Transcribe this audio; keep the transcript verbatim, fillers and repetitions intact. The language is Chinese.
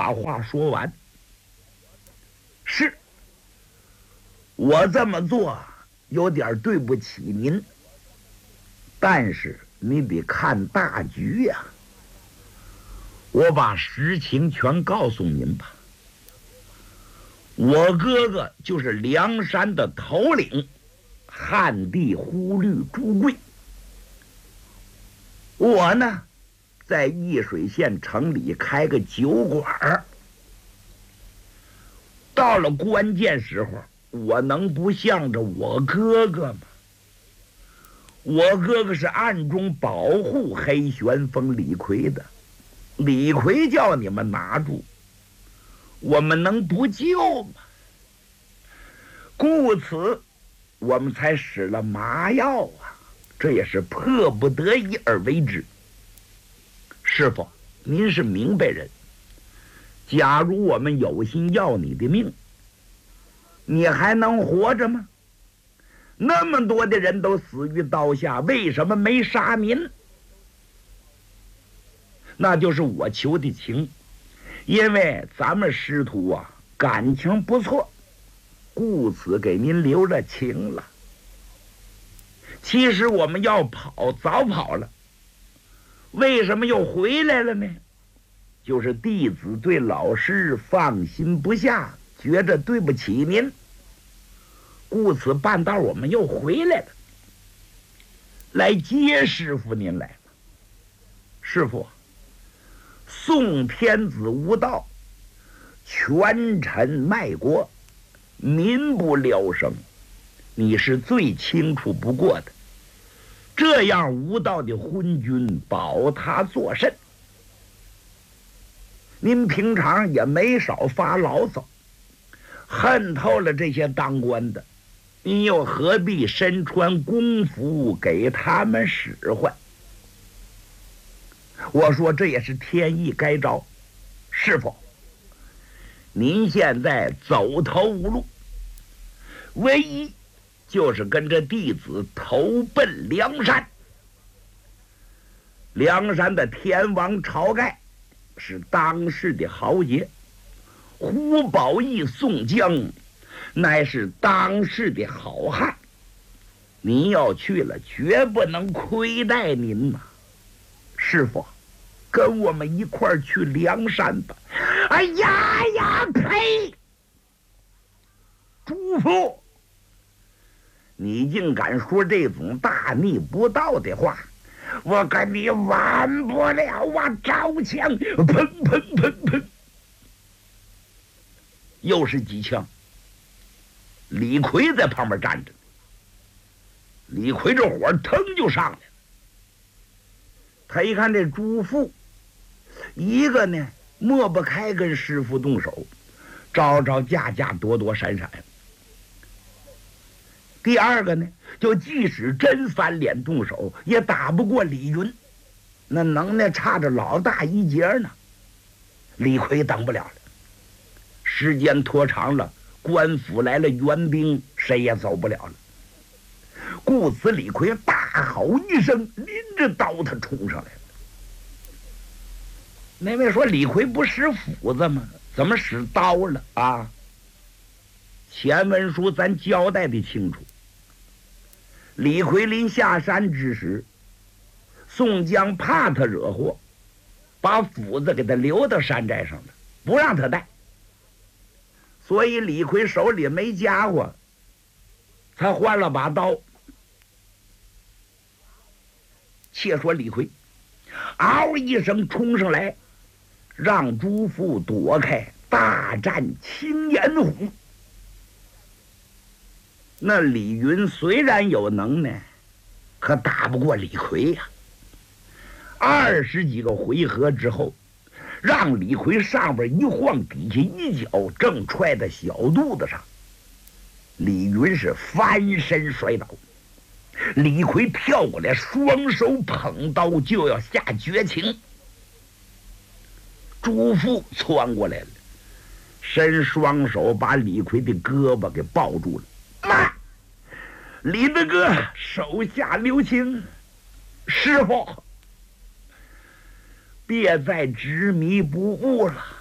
把话说完。是，我这么做有点对不起您，但是你得看大局呀。我把实情全告诉您吧。我哥哥就是梁山的头领，汉地忽律朱贵。我呢，在易水县城里开个酒馆，到了关键时候，我能不向着我哥哥吗？我哥哥是暗中保护黑旋风李逵的，李逵叫你们拿住，我们能不救吗？故此我们才使了麻药啊，这也是迫不得已而为之。师傅，您是明白人，假如我们有心要你的命，你还能活着吗？那么多的人都死于刀下，为什么没杀您？那就是我求的情，因为咱们师徒啊感情不错，故此给您留了情了。其实我们要跑早跑了，为什么又回来了呢？就是弟子对老师放心不下，觉着对不起您，故此半道我们又回来了，来接师傅您来了。师傅，宋天子无道，权臣卖国，民不聊生，你是最清楚不过的。这样无道的昏君，保他作甚？您平常也没少发牢骚，恨透了这些当官的，您又何必身穿公服给他们使唤？我说这也是天意该着。师傅，您现在走投无路，唯一就是跟着弟子投奔梁山。梁山的天王晁盖是当世的豪杰，胡宝义、宋江乃是当世的好汉，您要去了绝不能亏待您呐。师傅，跟我们一块儿去梁山吧。哎呀呀，呸！朱父，你竟敢说这种大逆不道的话，我跟你完不了啊！招枪，砰砰砰砰，又是几枪。李逵在旁边站着，李逵这火腾就上来了。他一看这朱父，一个呢抹不开跟师傅动手，招招架架躲躲闪闪；第二个呢，就即使真翻脸动手，也打不过李云，那能耐差着老大一截呢。李逵等不了了，时间拖长了，官府来了援兵，谁也走不了了。故此李逵大吼一声，拎着刀他冲上来了。那位说李逵不使斧子吗？怎么使刀了啊？前文书咱交代的清楚，李逵临下山之时，宋江怕他惹祸，把斧子给他留到山寨上了，不让他带。所以李逵手里没家伙，才换了把刀。且说李逵嗷一声冲上来，让朱父躲开，大战青眼虎。那李云虽然有能耐，可打不过李逵呀、啊。二十几个回合之后，让李逵上边一晃，底下一脚正踹在小肚子上，李云是翻身摔倒。李逵跳过来，双手捧刀就要下绝情。朱父窜过来了，伸双手把李逵的胳膊给抱住了。妈，李大哥，手下留情，师傅别再执迷不悟了。